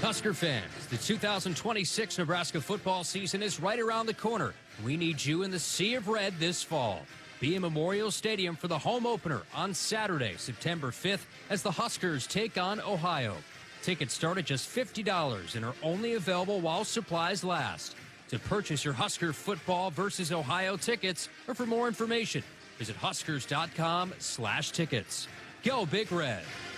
Husker fans, the 2026 Nebraska football season is right around the corner. We need you in the Sea of Red this fall. Be in Memorial Stadium for the home opener on Saturday, September 5th, as the Huskers take on Ohio. Tickets start at just $50 and are only available while supplies last. To purchase your Husker football versus Ohio tickets, or for more information, visit huskers.com/tickets. Go Big Red.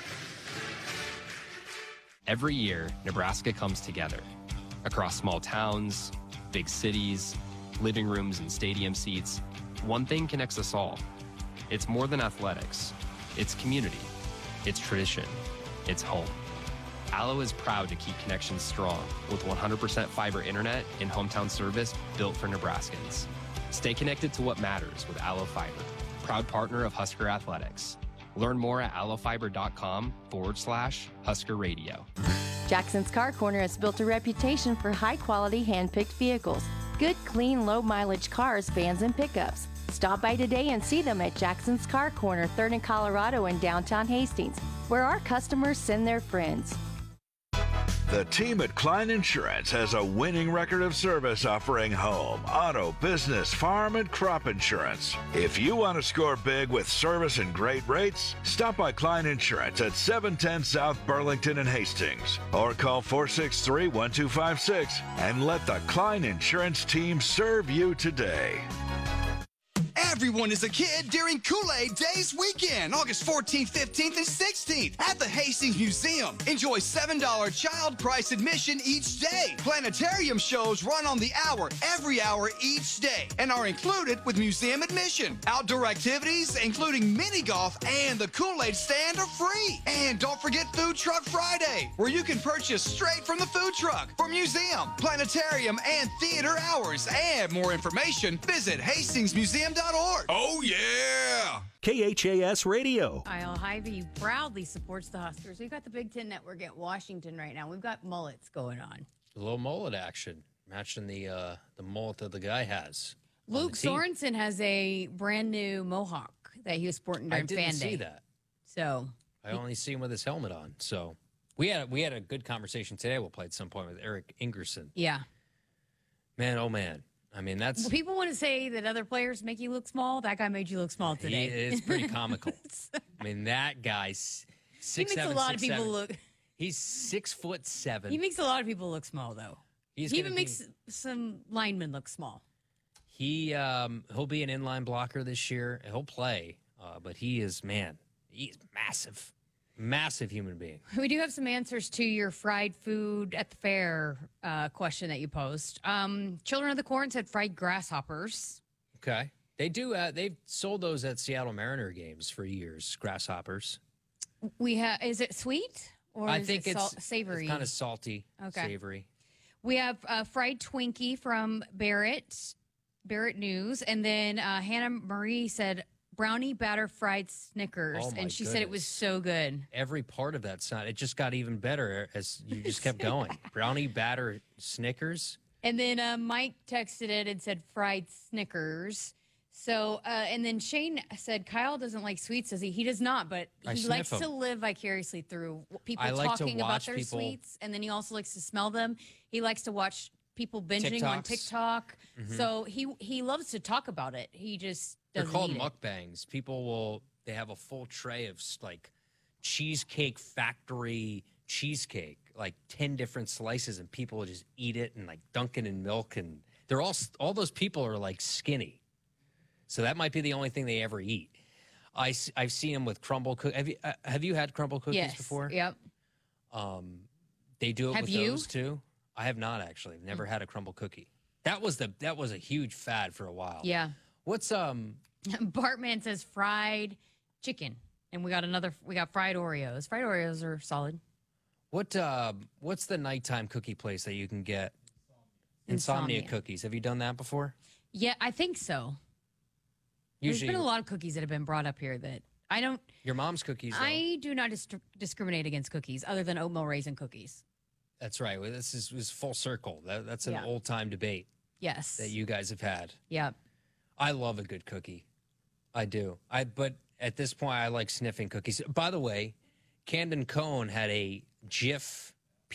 Every year, Nebraska comes together. Across small towns, big cities, living rooms and stadium seats, one thing connects us all. It's more than athletics. It's community. It's tradition. It's home. Allo is proud to keep connections strong with 100% fiber internet and hometown service built for Nebraskans. Stay connected to what matters with Allo Fiber, proud partner of Husker Athletics. Learn more at allofiber.com/Husker Radio. Jackson's Car Corner has built a reputation for high-quality hand-picked vehicles. Good, clean, low-mileage cars, vans, and pickups. Stop by today and see them at Jackson's Car Corner, 3rd and Colorado in downtown Hastings, where our customers send their friends. The team at Klein Insurance has a winning record of service offering home, auto, business, farm, and crop insurance. If you want to score big with service and great rates, stop by Klein Insurance at 710 South Burlington in Hastings or call 463-1256 and let the Klein Insurance team serve you today. Everyone is a kid during Kool-Aid Days weekend, August 14th, 15th, and 16th at the Hastings Museum. Enjoy $7 child price admission each day. Planetarium shows run on the hour, every hour each day, and are included with museum admission. Outdoor activities, including mini golf and the Kool-Aid stand, are free. And don't forget Food Truck Friday, where you can purchase straight from the food truck. For museum, planetarium, and theater hours, and more information, visit hastingsmuseum.org. Oh, yeah! KHAS Radio. Kyle Hy-Vee proudly supports the Huskers. We've got the Big Ten Network at Washington right now. We've got mullets going on. A little mullet action, matching the mullet that the guy has. Luke Sorensen has a brand new mohawk that he was sporting during Fan Day. I didn't see that. So I only see him with his helmet on. So we had a good conversation today. We'll play at some point with Eric Ingerson. Yeah. Man, oh man. I mean, that's... Well, people want to say that other players make you look small. That guy made you look small today. It's pretty comical. I mean, that guy's 6'7", he makes a lot of people look... He's 6'7". He makes a lot of people look small, though. He even makes some linemen look small. He'll be an inline blocker this year. He'll play, but he's massive. Massive human being. We do have some answers to your fried food at the fair question that you posed. Children of the Corn said fried grasshoppers. Okay. They do. They've sold those at Seattle Mariner games for years, grasshoppers. Is it sweet or I think it's savory? It's kind of salty, okay. Savory. We have fried Twinkie from Barrett News. And then Hannah Marie said brownie batter fried Snickers, and she said it was so good. Every part of that sound, it just got even better as you just kept going. Brownie batter Snickers. And then Mike texted it and said fried Snickers. So, and then Shane said Kyle doesn't like sweets, does he? He does not, but he likes to live vicariously through people talking about their sweets, and then he also likes to smell them. He likes to watch people binging on TikTok. Mm-hmm. So he loves to talk about it. He just doesn't. They're called mukbangs. They have a full tray of like Cheesecake Factory cheesecake, like 10 different slices, and people just eat it and like dunk it in milk, and they're all those people are like skinny. So that might be the only thing they ever eat. I've seen them with crumble cookies. Have you had crumble cookies before? Yep. They do it with those too. I have not actually. I've never had a crumble cookie. That was a huge fad for a while. Yeah. What's Bartman says fried chicken, and we got fried Oreos. Fried Oreos are solid. What's the nighttime cookie place that you can get? Insomnia cookies. Have you done that before? Yeah, I think so. There's been a lot of cookies that have been brought up here that I don't. Your mom's cookies, though. I do not discriminate against cookies other than oatmeal raisin cookies. That's right. Well, this was full circle. That's an old time debate. Yes. That you guys have had. Yeah. I love a good cookie. I do. But at this point, I like sniffing cookies. By the way, Camden Cohn had a GIF